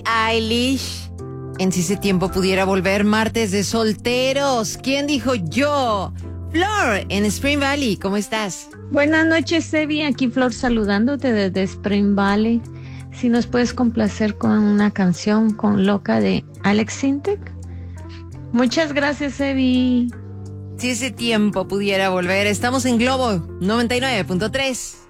Eilish. En Si ese tiempo pudiera volver, martes de solteros. ¿Quién dijo yo? Flor, en Spring Valley, ¿cómo estás? Buenas noches, Sebi. Aquí Flor saludándote desde Spring Valley. Si nos puedes complacer con una canción con Loca de Alex Sintek. Muchas gracias, Sebi. Si ese tiempo pudiera volver, estamos en Globo 99.3.